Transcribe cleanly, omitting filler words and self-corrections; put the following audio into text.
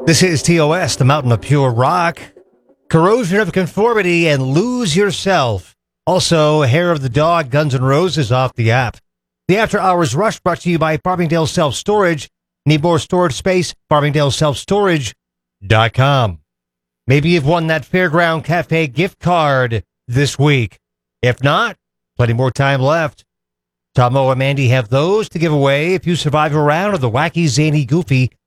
This is TOS, the Mountain of Pure Rock. Corrosion of Conformity and Lose Yourself. Also, Hair of the Dog, Guns N' Roses off the app. The After Hours Rush brought to you by Farmingdale Self-Storage. Need more storage space? FarmingdaleSelfStorage.com. Maybe you've won that Fairground Cafe gift card this week. If not, plenty more time left. Tomo and Mandy have those to give away if you survive a round of the wacky, zany, goofy